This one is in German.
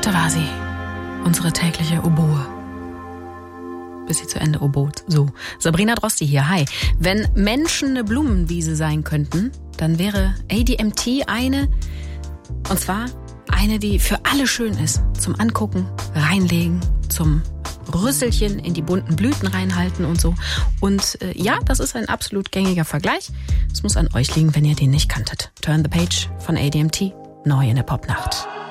Da war sie, unsere tägliche Oboe. Bis sie zu Ende obot. So, Sabrina Drosti hier, hi. Wenn Menschen eine Blumenwiese sein könnten, dann wäre ADMT eine, und zwar eine, die für alle schön ist. Zum Angucken, reinlegen, zum Rüsselchen in die bunten Blüten reinhalten und so. Und ja, das ist ein absolut gängiger Vergleich. Es muss an euch liegen, wenn ihr den nicht kanntet. Turn the Page von ADMT, neu in der Popnacht.